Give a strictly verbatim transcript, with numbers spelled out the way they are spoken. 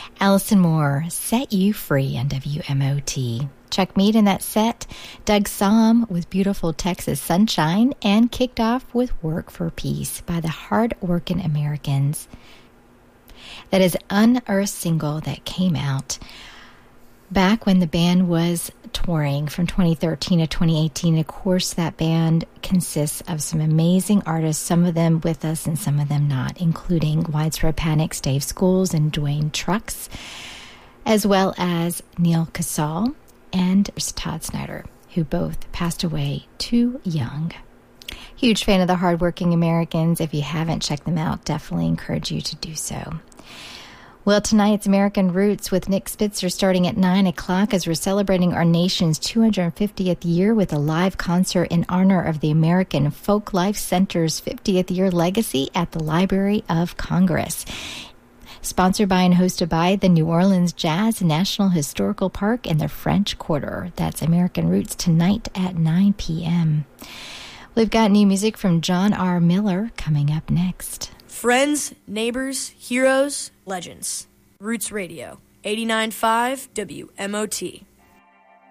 Allison Moore, Set You Free on W M O T. Chuck Mead in that set, Doug Somm with Beautiful Texas Sunshine, and kicked off with Work for Peace by the Hard Workin' Americans. That is Unearthed single that came out back when the band was touring from twenty thirteen to twenty eighteen. Of course, that band consists of some amazing artists, some of them with us and some of them not, including Widespread Panic's Dave Schools and Dwayne Trucks, as well as Neil Casal and Todd Snyder, who both passed away too young. Huge fan of the Hardworking Americans. If you haven't checked them out, definitely encourage you to do so. Well, tonight's American Roots with Nick Spitzer starting at nine o'clock as we're celebrating our nation's two hundred fiftieth year with a live concert in honor of the American Folk Life Center's fiftieth year legacy at the Library of Congress. Sponsored by and hosted by the New Orleans Jazz National Historical Park and the French Quarter. That's American Roots tonight at nine p.m. We've got new music from John R. Miller coming up next. Friends, neighbors, heroes, legends. Roots Radio, eighty-nine point five W M O T.